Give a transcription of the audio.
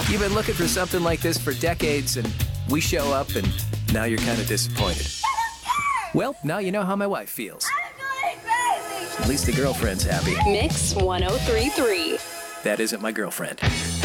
You've been looking for something like this for decades, and we show up, and now you're kind of disappointed. Well, now you know how my wife feels. At least the girlfriend's happy. Mix 1033. That isn't my girlfriend.